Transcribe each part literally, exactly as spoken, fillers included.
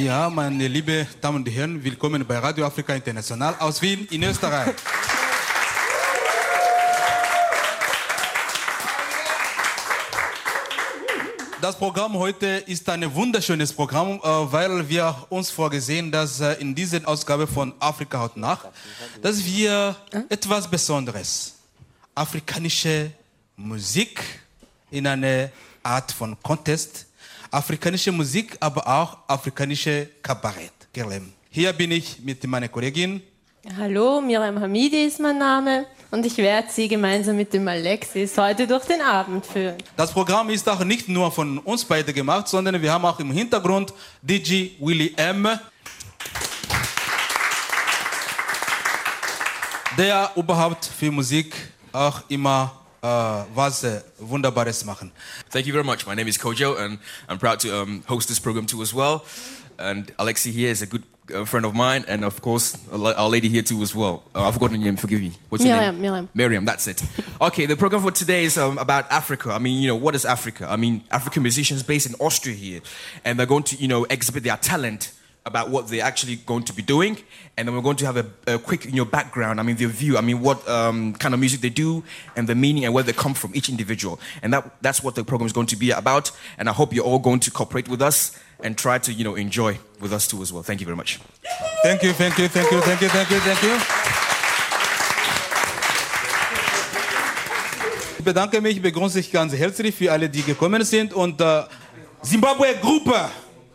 Ja, meine lieben Damen und Herren, willkommen bei Radio Afrika International aus Wien in Österreich. Das Programm heute ist ein wunderschönes Programm, weil wir uns vorgesehen, dass in dieser Ausgabe von Afrika heute Nacht, dass wir etwas Besonderes, afrikanische Musik in einer Art von Contest, afrikanische Musik, aber auch afrikanische Kabarett. Hier bin ich mit meiner Kollegin. Hallo, Miriam Hamidi ist mein Name und ich werde Sie gemeinsam mit dem Alexis heute durch den Abend führen. Das Programm ist auch nicht nur von uns beiden gemacht, sondern wir haben auch im Hintergrund D J Willy M., der überhaupt für Musik auch immer uh, was uh, Wunderbares machen. Thank you very much. My name is Kojo and I'm proud to um, host this program too as well. And Alexi here is a good uh, friend of mine, and of course our lady here too as well. Uh, I've forgotten your name, forgive me. What's your Miriam, name? Miriam. Miriam, that's it. Okay, the program for today is um, about Africa. I mean, you know, what is Africa? I mean, African musicians based in Austria here, and they're going to, you know, exhibit their talent about what they're actually going to be doing, and then we're going to have a, a quick, you know, background. I mean, their view. I mean, what um, kind of music they do, and the meaning, and where they come from, each individual. And that that's what the program is going to be about. And I hope you're all going to cooperate with us and try to, you know, enjoy with us too as well. Thank you very much. Thank you, thank you, thank you, thank you, thank you, thank you. Ich bedanke mich, begrüße ich ganz herzlich für alle, die gekommen sind und äh, Zimbabwe-Gruppe.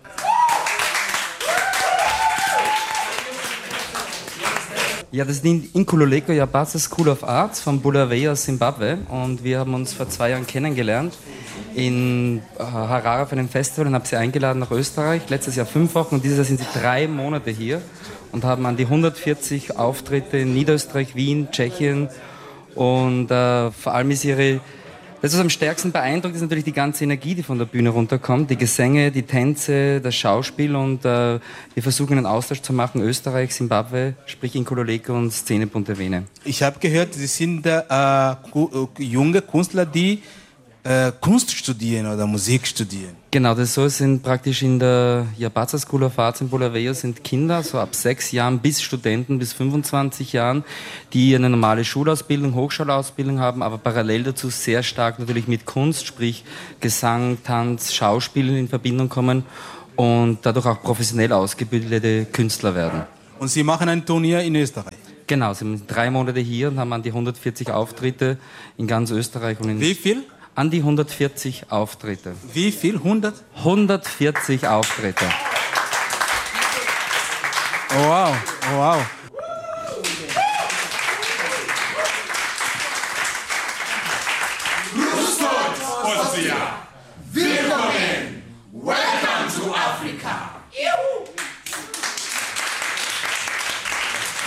Ja, das ist die Inkululeko Yabasa School of Arts von Bulawayo, Zimbabwe, und wir haben uns vor zwei Jahren kennengelernt in Harare auf einem Festival und habe sie eingeladen nach Österreich. Letztes Jahr fünf Wochen und dieses Jahr sind sie drei Monate hier und haben an die hundertvierzig Auftritte in Niederösterreich, Wien, Tschechien und äh, vor allem ist ihre, das, was am stärksten beeindruckt, ist natürlich die ganze Energie, die von der Bühne runterkommt, die Gesänge, die Tänze, das Schauspiel und äh, wir versuchen einen Austausch zu machen, Österreich, Zimbabwe, sprich Inkululeko und Szene Puntevene. Ich habe gehört, Sie sind äh, junge Künstler, die Äh, Kunst studieren oder Musik studieren. Genau, das ist so. Es sind praktisch in der Yabasa School of Arts in Bulawayo sind Kinder, so ab sechs Jahren bis Studenten bis fünfundzwanzig Jahren, die eine normale Schulausbildung, Hochschulausbildung haben, aber parallel dazu sehr stark natürlich mit Kunst, sprich Gesang, Tanz, Schauspiel in Verbindung kommen und dadurch auch professionell ausgebildete Künstler werden. Und Sie machen ein Turnier in Österreich? Genau, sie sind drei Monate hier und haben an die hundertvierzig Auftritte in ganz Österreich. Und in Wie viel? An die hundertvierzig Auftritte. Wie viel? hundert? hundertvierzig Auftritte. Oh, wow, oh, wow. Russland, Austria.